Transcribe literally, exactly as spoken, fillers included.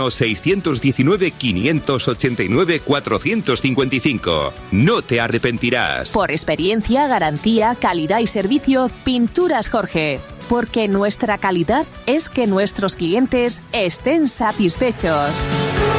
seiscientos diecinueve, quinientos ochenta y nueve, cuatrocientos cincuenta y cinco. No te arrepentirás. Por experiencia, garantía, calidad y servicio, Pinturas Jorge. Porque nuestra calidad es que nuestros clientes estén satisfechos.